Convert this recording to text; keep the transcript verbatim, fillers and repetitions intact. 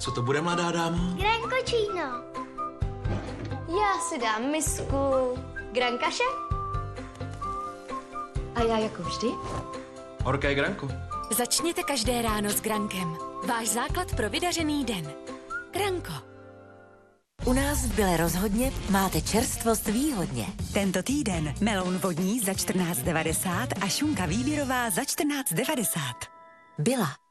Co to bude, mladá dáma? Grankočíno. Já si dám misku grankaše. A já jako vždy? Horké granko. Začněte každé ráno s Grankem. Váš základ pro vydařený den. Granko. U nás v Byle rozhodně máte čerstvost výhodně. Tento týden meloun vodní za čtrnáct devadesát a šunka výběrová za čtrnáct devadesát. Byla.